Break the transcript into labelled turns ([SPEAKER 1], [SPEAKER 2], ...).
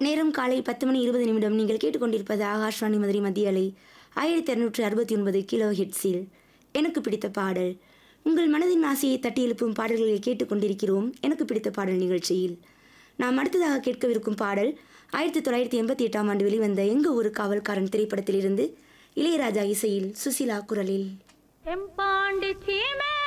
[SPEAKER 1] நேரம் காலை 10:20 நீங்கள் கேட்டுக்கொண்டிருப்பது ஆகாஷ்வாணி மதுரை மத்திய அலை 1269 கிலோ ஹெட்ஸில் எனக்கு பிடித்த பாடல். உங்கள் மனதின் ஆசையை தட்டி எழுப்பும் பாடல்களை கேட்டுக்கொண்டிருக்கிறோம் எனக்கு பிடித்த பாடல் நிகழ்ச்சியில். நாம் அடுத்ததாக கேட்கவிருக்கும் பாடல் 1988ஆம் ஆண்டு வெளிவந்த எங்க ஒரு காவல்காரன் திரைப்படத்திலிருந்து இளையராஜா இசையில் சுசிலா குரலில்.
[SPEAKER 2] எம்பாண்டி சீமே